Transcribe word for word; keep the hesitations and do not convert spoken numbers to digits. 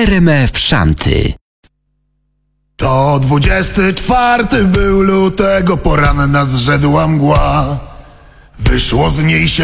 R M F Szanty. To dwudziesty czwarty był lutego, poranna zrzedła mgła. Wyszło z niej się